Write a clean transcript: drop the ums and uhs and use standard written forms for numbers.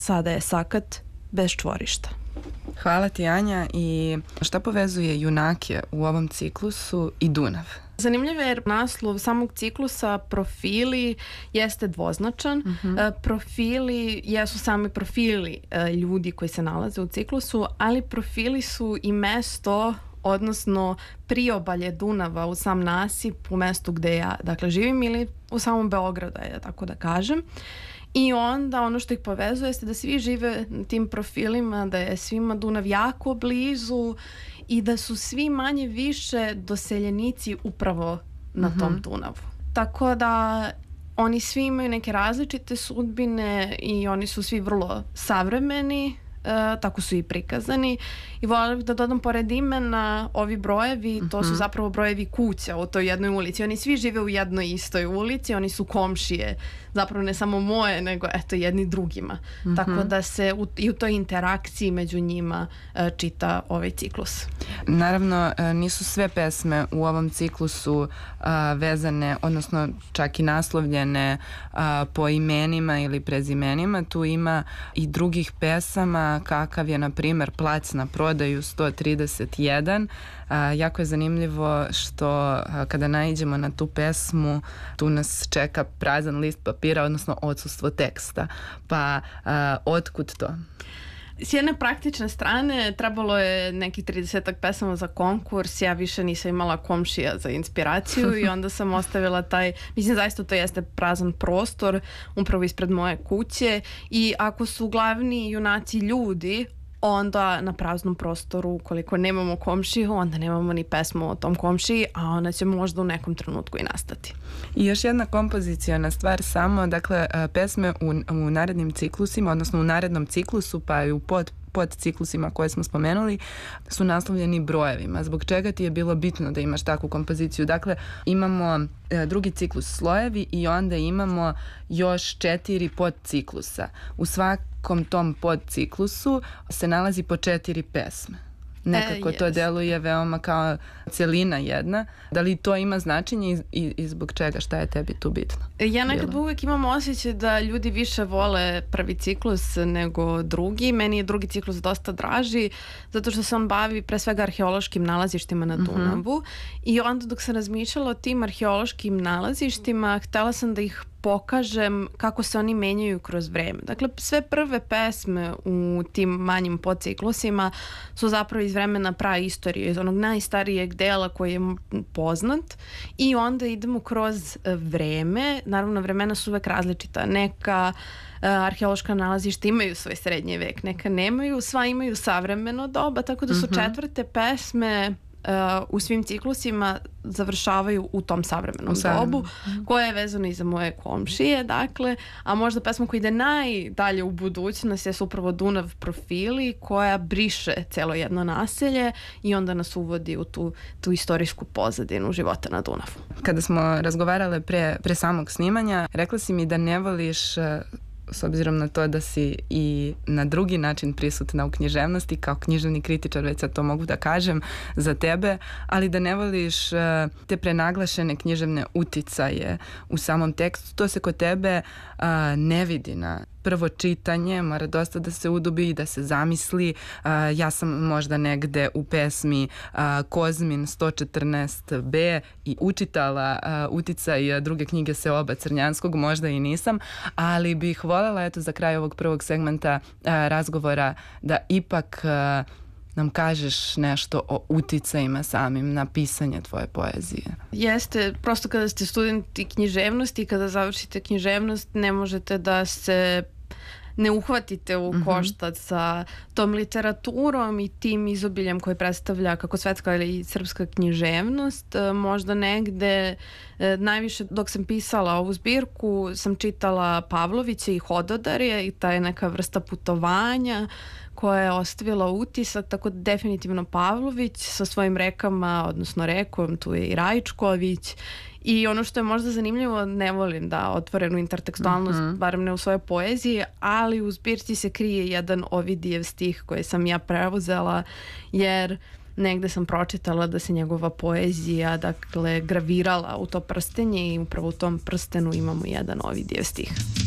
Sada je Sakat bez čvorišta. Hvala ti, Anja. I šta povezuje junake u ovom ciklusu i Dunav? Zanimljivo je jer naslov samog ciklusa Profili jeste dvoznačan. Profili jesu sami profili ljudi koji se nalaze u ciklusu, ali profili su i mesto, odnosno priobalje Dunava u sam nasip, u mestu gde ja živim ili u samom Beogradu, tako da kažem. I onda ono što ih povezuje jeste da svi žive na tim profilima, da je svima Dunav jako blizu i da su svi manje više doseljenici upravo na tom Dunavu. Tako da oni svi imaju neke različite sudbine i oni su svi vrlo savremeni, tako su i prikazani. I voljela bih da dodam pored imena ovi brojevi, to su zapravo brojevi kuća u toj jednoj ulici. Oni svi žive u jednoj istoj ulici, oni su komšije, zapravo ne samo moje, nego jedni drugima. Tako da se i u toj interakciji među njima čita ovaj ciklus. Naravno, nisu sve pesme u ovom ciklusu vezane, odnosno čak i naslovljene po imenima ili prezimenima. Tu ima i drugih pesama, kakav je, na primer, Plac na prodaju 131. Jako je zanimljivo što kada naiđemo na tu pesmu, tu nas čeka prazan list papira, odnosno odsustvo teksta. Pa otkud to? S jedne praktične strane trebalo je nekih 30 pesama za konkurs, ja više nisam imala komšija za inspiraciju i onda sam ostavila zaista to jeste prazan prostor upravo ispred moje kuće i ako su glavni junaci ljudi, onda na praznom prostoru, ukoliko nemamo komšiju, onda nemamo ni pesmu o tom komšiji, a ona će možda u nekom trenutku i nastati. I još jedna kompozicijona stvar samo, pesme u narednim ciklusima, odnosno u narednom ciklusu, pa i u podciklusima koje smo spomenuli, su naslovljeni brojevima. Zbog čega ti je bilo bitno da imaš takvu kompoziciju? Imamo drugi ciklus slojevi i onda imamo još 4 podciklusa. U svakom tom podciklusu se nalazi po 4 pesme. Nekako to deluje veoma kao celina jedna. Da li to ima značenje i zbog čega? Šta je tebi tu bitno? Ja nekad uvek imam osjećaj da ljudi više vole prvi ciklus nego drugi. Meni je drugi ciklus dosta draži zato što se on bavi pre svega arheološkim nalazištima na Dunavu i onda dok sam razmišljala o tim arheološkim nalazištima, htela sam da ih pokažem kako se oni menjaju kroz vreme. Dakle, sve prve pesme u tim manjim podciklusima su zapravo iz vremena praistorije, iz onog najstarijeg dela koji je poznat i onda idemo kroz vreme. Naravno, vremena su uvek različita. Neka arheološka nalazišta imaju svoj srednji vek, neka nemaju, sva imaju savremeno doba, tako da su četvrte pesme u svim ciklusima završavaju u tom savremenom dobu, koja je vezana i za moje komšije, a možda pesma koja ide najdalje u budućnost je upravo Dunav Profili, koja briše celo jedno naselje i onda nas uvodi u tu istorijsku pozadinu života na Dunavu. Kada smo razgovarale pre samog snimanja, rekla si mi da ne voliš, s obzirom na to da si i na drugi način prisutna u književnosti, kao književni kritičar, već sad to mogu da kažem za tebe, ali da ne voliš te prenaglašene književne uticaje u samom tekstu. To se kod tebe ne vidi na prvo čitanje, mora dosta da se udubi i da se zamisli. Ja sam možda negde u pesmi Kozmin 114b i učitala uticaj druge knjige Seoba Crnjanskog, možda i nisam, ali bih voljela za kraj ovog prvog segmenta razgovora da ipak nam kažeš nešto o uticajima samim na pisanje tvoje poezije. Jeste, prosto kada ste studenti književnosti, kada završite književnost, ne možete da se ne uhvatite u koštac sa tom literaturom i tim izobiljem koje predstavlja kako svetska ili srpska književnost. Možda negde najviše dok sam pisala ovu zbirku sam čitala Pavlovića i Hododarje i ta je neka vrsta putovanja koja je ostavila utisak, tako definitivno Pavlović sa svojim rekama, odnosno rekom, tu je i Rajčković. I ono što je možda zanimljivo, ne volim da otvorenu intertekstualnost, barem ne u svojoj poeziji, ali u zbirci se krije jedan Ovidijev stih koji sam ja preuzela, jer negde sam pročitala da se njegova poezija, gravirala u to prstenje i upravo u tom prstenu imamo jedan Ovidijev stih.